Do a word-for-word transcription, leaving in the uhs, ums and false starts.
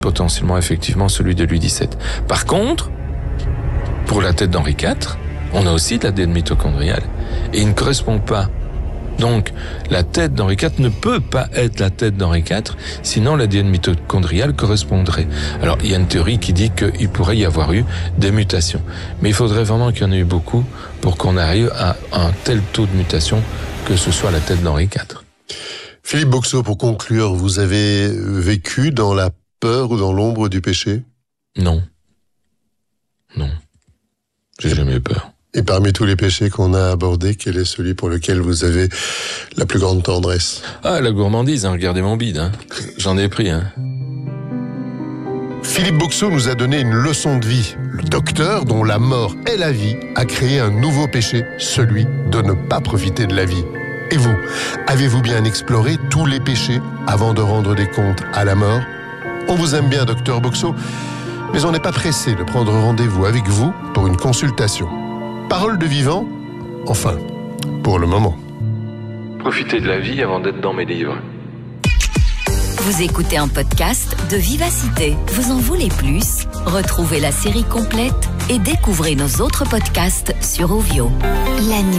potentiellement effectivement celui de Louis dix-sept. Par contre, pour la tête d'Henri quatre, on a aussi de l'A D N mitochondrial et il ne correspond pas. Donc, la tête d'Henri quatre ne peut pas être la tête d'Henri quatre, sinon l'A D N mitochondrial correspondrait. Alors, il y a une théorie qui dit qu'il pourrait y avoir eu des mutations. Mais il faudrait vraiment qu'il y en ait eu beaucoup pour qu'on arrive à un tel taux de mutation que ce soit la tête d'Henri quatre. Philippe Boxeau, pour conclure, vous avez vécu dans la peur ou dans l'ombre du péché? Non. Non. J'ai jamais eu peur. Et parmi tous les péchés qu'on a abordés, quel est celui pour lequel vous avez la plus grande tendresse? Ah, la gourmandise, hein, regardez mon bide, hein. J'en ai pris, hein. Philippe Boxeau nous a donné une leçon de vie. Le docteur, dont la mort est la vie, a créé un nouveau péché, celui de ne pas profiter de la vie. Et vous, avez-vous bien exploré tous les péchés avant de rendre des comptes à la mort? On vous aime bien, docteur Boxeau, mais on n'est pas pressé de prendre rendez-vous avec vous pour une consultation. Parole de vivant, enfin, pour le moment. Profitez de la vie avant d'être dans mes livres. Vous écoutez un podcast de Vivacité. Vous en voulez plus? Retrouvez la série complète et découvrez nos autres podcasts sur Ovio. La nuit.